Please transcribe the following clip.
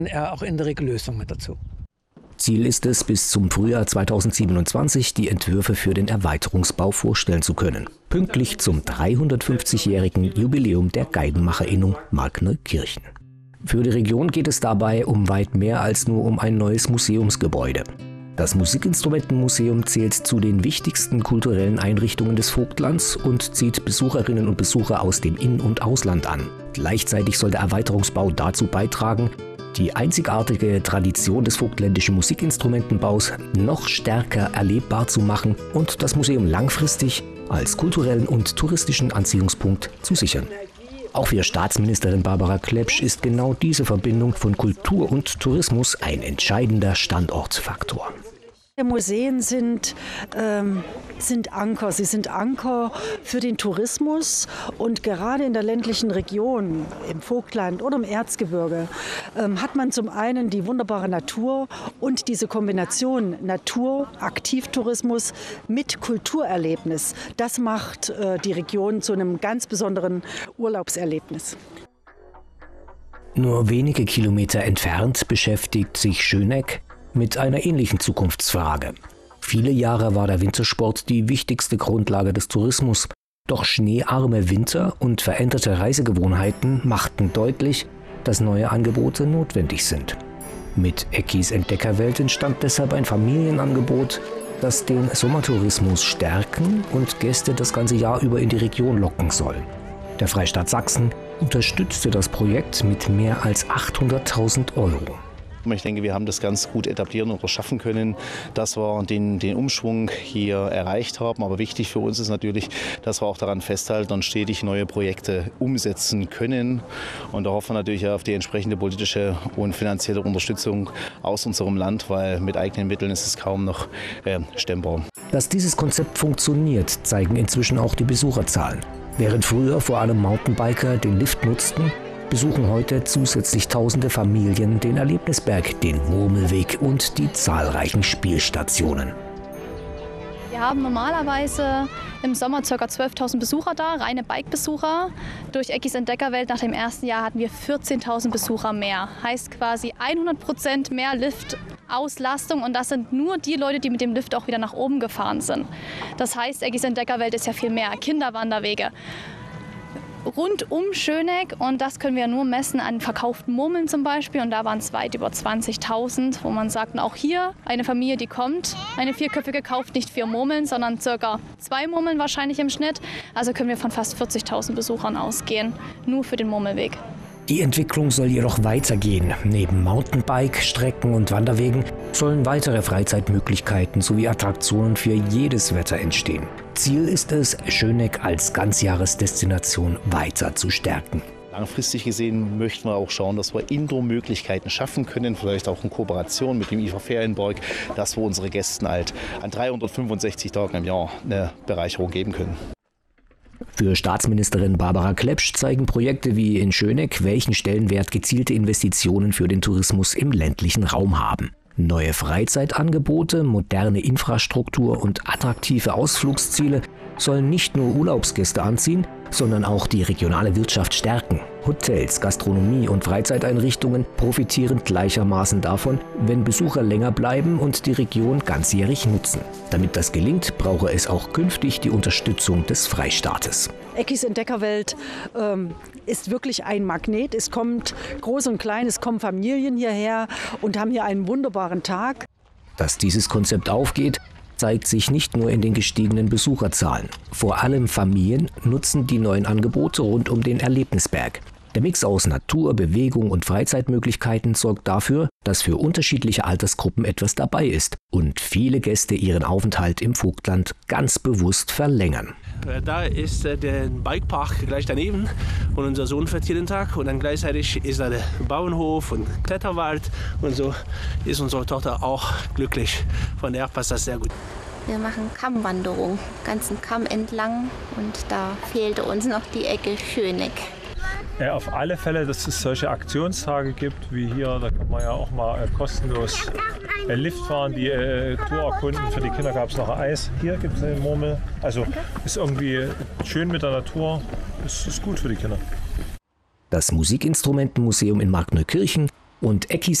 auch in der Regel Lösungen mit dazu. Ziel ist es, bis zum Frühjahr 2027 die Entwürfe für den Erweiterungsbau vorstellen zu können. Pünktlich zum 350-jährigen Jubiläum der Geigenmacherinnung Markneukirchen. Für die Region geht es dabei um weit mehr als nur um ein neues Museumsgebäude. Das Musikinstrumentenmuseum zählt zu den wichtigsten kulturellen Einrichtungen des Vogtlands und zieht Besucherinnen und Besucher aus dem In- und Ausland an. Gleichzeitig soll der Erweiterungsbau dazu beitragen, die einzigartige Tradition des vogtländischen Musikinstrumentenbaus noch stärker erlebbar zu machen und das Museum langfristig als kulturellen und touristischen Anziehungspunkt zu sichern. Auch für Staatsministerin Barbara Klepsch ist genau diese Verbindung von Kultur und Tourismus ein entscheidender Standortfaktor. Museen sind Anker. Sie sind Anker für den Tourismus und gerade in der ländlichen Region, im Vogtland oder im Erzgebirge, hat man zum einen die wunderbare Natur und diese Kombination Natur, Aktivtourismus mit Kulturerlebnis. Das macht die Region zu einem ganz besonderen Urlaubserlebnis. Nur wenige Kilometer entfernt beschäftigt sich Schöneck mit einer ähnlichen Zukunftsfrage. Viele Jahre war der Wintersport die wichtigste Grundlage des Tourismus. Doch schneearme Winter und veränderte Reisegewohnheiten machten deutlich, dass neue Angebote notwendig sind. Mit Eckis Entdeckerwelt entstand deshalb ein Familienangebot, das den Sommertourismus stärken und Gäste das ganze Jahr über in die Region locken soll. Der Freistaat Sachsen unterstützte das Projekt mit mehr als 800.000 Euro. Ich denke, wir haben das ganz gut etablieren oder schaffen können, dass wir den Umschwung hier erreicht haben. Aber wichtig für uns ist natürlich, dass wir auch daran festhalten und stetig neue Projekte umsetzen können. Und da hoffen wir natürlich auf die entsprechende politische und finanzielle Unterstützung aus unserem Land, weil mit eigenen Mitteln ist es kaum noch stemmbar. Dass dieses Konzept funktioniert, zeigen inzwischen auch die Besucherzahlen. Während früher vor allem Mountainbiker den Lift nutzten, besuchen heute zusätzlich tausende Familien den Erlebnisberg, den Murmelweg und die zahlreichen Spielstationen. Wir haben normalerweise im Sommer ca. 12.000 Besucher da, reine Bike-Besucher. Durch Eckis Entdeckerwelt nach dem ersten Jahr hatten wir 14.000 Besucher mehr. Heißt quasi 100% mehr Liftauslastung und das sind nur die Leute, die mit dem Lift auch wieder nach oben gefahren sind. Das heißt, Eckis Entdeckerwelt ist ja viel mehr. Kinderwanderwege. Rund um Schöneck und das können wir nur messen an verkauften Murmeln zum Beispiel und da waren es weit über 20.000, wo man sagt, auch hier eine Familie, die kommt, eine vierköpfige kauft nicht 4 Murmeln, sondern ca. 2 Murmeln wahrscheinlich im Schnitt. Also können wir von fast 40.000 Besuchern ausgehen, nur für den Murmelweg. Die Entwicklung soll jedoch weitergehen. Neben Mountainbike-Strecken und Wanderwegen sollen weitere Freizeitmöglichkeiten sowie Attraktionen für jedes Wetter entstehen. Ziel ist es, Schöneck als Ganzjahresdestination weiter zu stärken. Langfristig gesehen möchten wir auch schauen, dass wir Indoor-Möglichkeiten schaffen können, vielleicht auch in Kooperation mit dem IFA Ferienpark, dass wir unsere Gästen halt an 365 Tagen im Jahr eine Bereicherung geben können. Für Staatsministerin Barbara Klepsch zeigen Projekte wie in Schöneck, welchen Stellenwert gezielte Investitionen für den Tourismus im ländlichen Raum haben. Neue Freizeitangebote, moderne Infrastruktur und attraktive Ausflugsziele sollen nicht nur Urlaubsgäste anziehen, sondern auch die regionale Wirtschaft stärken. Hotels, Gastronomie und Freizeiteinrichtungen profitieren gleichermaßen davon, wenn Besucher länger bleiben und die Region ganzjährig nutzen. Damit das gelingt, brauche es auch künftig die Unterstützung des Freistaates. Eckis Entdeckerwelt ist wirklich ein Magnet. Es kommt groß und klein, es kommen Familien hierher und haben hier einen wunderbaren Tag. Dass dieses Konzept aufgeht, zeigt sich nicht nur in den gestiegenen Besucherzahlen. Vor allem Familien nutzen die neuen Angebote rund um den Erlebnisberg. Der Mix aus Natur, Bewegung und Freizeitmöglichkeiten sorgt dafür, dass für unterschiedliche Altersgruppen etwas dabei ist und viele Gäste ihren Aufenthalt im Vogtland ganz bewusst verlängern. Da ist der Bikepark gleich daneben und unser Sohn fährt jeden Tag und dann gleichzeitig ist da der Bauernhof und Kletterwald und so ist unsere Tochter auch glücklich. Von daher passt das sehr gut. Wir machen Kammwanderung, ganzen Kamm entlang und da fehlte uns noch die Ecke Schöneck. Ja, auf alle Fälle, dass es solche Aktionstage gibt wie hier, da kann man ja auch mal kostenlos Lift fahren, die Tour erkunden. Für die Kinder gab es noch Eis. Hier gibt es eine Murmel. Also ist irgendwie schön mit der Natur, ist gut für die Kinder. Das Musikinstrumentenmuseum in Markneukirchen Und Eckis